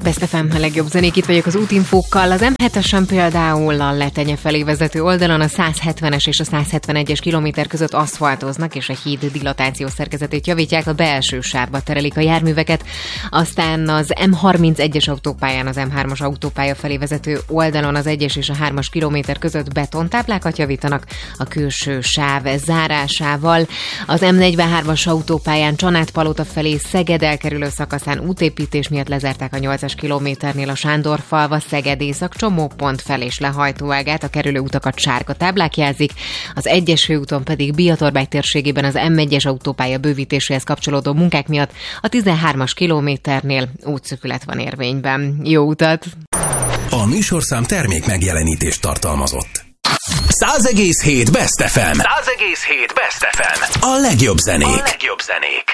Best FM, a legjobb zenék, itt vagyok az útinfókkal. Az M7-esen például a Letenye felé vezető oldalon a 170-es és a 171-es kilométer között aszfaltoznak, és a híd dilatációs szerkezetét javítják, a belső sávba terelik a járműveket. Aztán az M31-es autópályán az M3-as autópálya felé vezető oldalon az 1-es és a 3-as kilométer között betontáblákat javítanak a külső sáv zárásával. Az M43-as autópályán Csanádpalota felé Szeged elkerülő szakaszán útépítés miatt lezárták a 8-as kilométernél a Sándorfalva Szeged észak csomópont fel és lehajtóágát, a kerülő utakat sárga táblák jelzik, az 1-es főúton pedig Biatorbágy térségében az M1-es autópálya bővítéséhez kapcsolódó munkák miatt a 13-as kilométernél útszűkület van érvényben. Jó utat! A műsorszám termék megjelenítést tartalmazott. 100,7 Best FM. 100,7 Best FM. A legjobb zenék. A legjobb zenék.